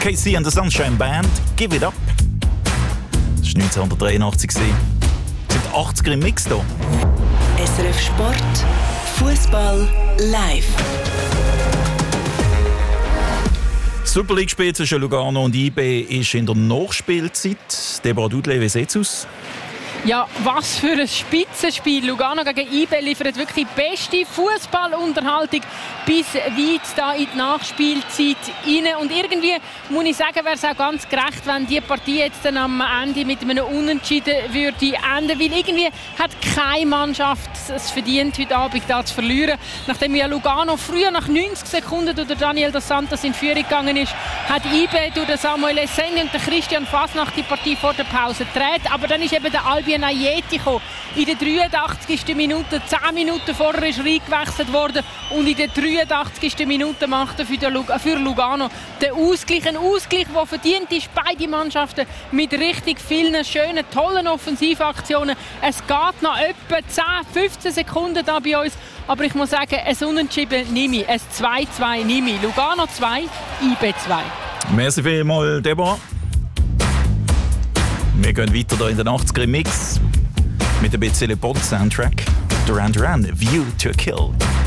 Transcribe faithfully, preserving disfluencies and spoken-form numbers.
K C and the Sunshine Band, Give It Up. Das war neunzehnhundertdreiundachtzig. Sie sind achtziger im Mix hier. S R F Sport, Fußball live. Super League-Spiel zwischen Lugano und I B ist in der Nachspielzeit. Deborah Dudley, wie sieht es aus? Ja, was für ein Spitzenspiel. Lugano gegen I B liefert wirklich beste Fußballunterhaltung bis weit da in die Nachspielzeit rein. Und irgendwie muss ich sagen, wäre es auch ganz gerecht, wenn die Partie jetzt dann am Ende mit einem Unentschieden würde enden. Weil irgendwie hat keine Mannschaft es verdient, heute Abend da zu verlieren. Nachdem ja Lugano früher nach neunzig Sekunden durch Daniel dos Santos in Führung gegangen ist, hat I B durch Samuel Esseng und Christian Fasnacht die Partie vor der Pause gedreht. Aber dann ist eben der Albi Ayeti in der dreiundachtzigsten Minute, zehn Minuten vorher ist er eingewechselt worden und in der dreiundachtzigsten Minute macht er für, Lug- für Lugano den Ausgleich. Ein Ausgleich, der verdient ist, beide Mannschaften mit richtig vielen schönen, tollen Offensivaktionen. Es geht noch etwa zehn, fünfzehn Sekunden da bei uns, aber ich muss sagen, ein Unentschieden nehme ich, ein zwei zwei nehme ich. Lugano zwei, I B zwei. Merci vielmals, Deborah. Wir gehen weiter hier in den achtziger Mix mit ein bisschen Bond-Soundtrack. Duran Duran, View to a Kill.